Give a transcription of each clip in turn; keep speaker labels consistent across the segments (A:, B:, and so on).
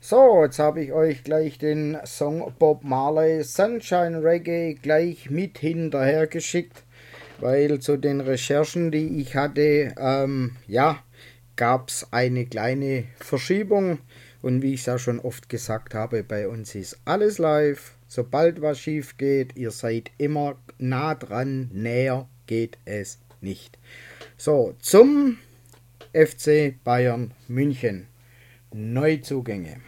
A: So, jetzt habe ich euch gleich den Song Bob Marley Sunshine Reggae gleich mit hinterher geschickt, weil zu den Recherchen, die ich hatte, gab es eine kleine Verschiebung. Und wie ich es ja schon oft gesagt habe, bei uns ist alles live. Sobald was schief geht, ihr seid immer nah dran, näher geht es nicht. So, zum FC Bayern München. Neuzugänge.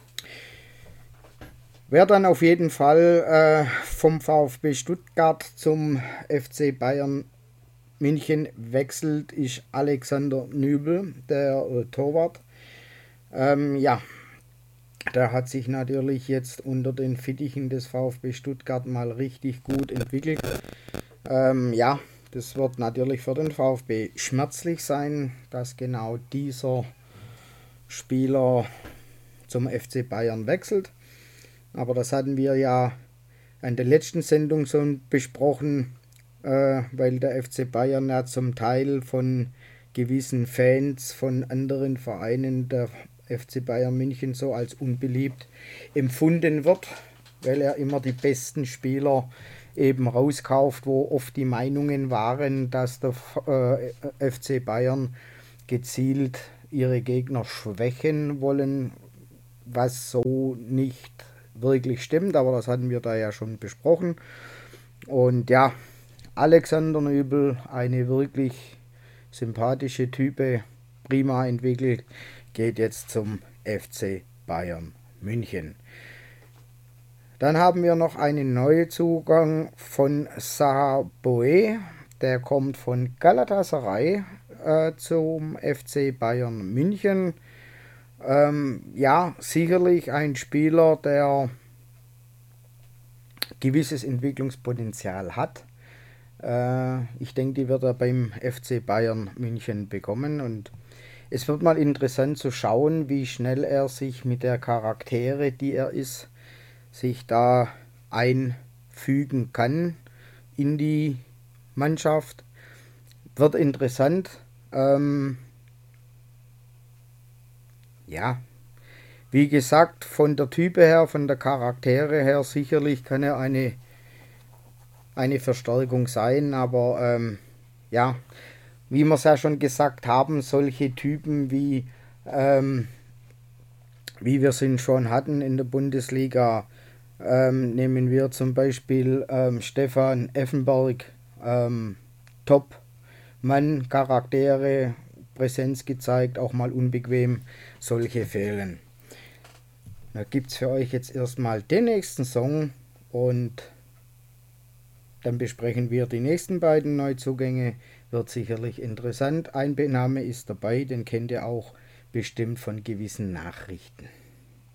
A: Wer dann auf jeden Fall vom VfB Stuttgart zum FC Bayern München wechselt, ist Alexander Nübel, der Torwart. Ja, der hat sich natürlich jetzt unter den Fittichen des VfB Stuttgart mal richtig gut entwickelt. Ja, das wird natürlich für den VfB schmerzlich sein, dass genau dieser Spieler zum FC Bayern wechselt. Aber das hatten wir ja an der letzten Sendung schon besprochen, weil der FC Bayern ja zum Teil von gewissen Fans von anderen Vereinen der FC Bayern München so als unbeliebt empfunden wird, weil er immer die besten Spieler eben rauskauft, wo oft die Meinungen waren, dass der FC Bayern gezielt ihre Gegner schwächen wollen, was so nicht wirklich stimmt, aber das hatten wir da ja schon besprochen. Und ja, Alexander Nübel, eine wirklich sympathische Type, prima entwickelt, geht jetzt zum FC Bayern München. Dann haben wir noch einen Neuzugang von Saha Boe, der kommt von Galatasaray zum FC Bayern München. Ja, sicherlich ein Spieler, der gewisses Entwicklungspotenzial hat. Ich denke, die wird er beim FC Bayern München bekommen und es wird mal interessant zu schauen, wie schnell er sich mit der Charaktere, die er ist, sich da einfügen kann in die Mannschaft. Wird interessant. Ja, wie gesagt, von der Type her, von der Charaktere her, sicherlich kann er eine Verstärkung sein, aber ja, wie wir es ja schon gesagt haben, solche Typen wie wir es schon hatten in der Bundesliga, nehmen wir zum Beispiel Stefan Effenberg, Top-Mann, Charaktere, Präsenz gezeigt, auch mal unbequem, solche fehlen. Da gibt es für euch jetzt erstmal den nächsten Song und dann besprechen wir die nächsten beiden Neuzugänge. Wird sicherlich interessant. Ein Name ist dabei, den kennt ihr auch bestimmt von gewissen Nachrichten.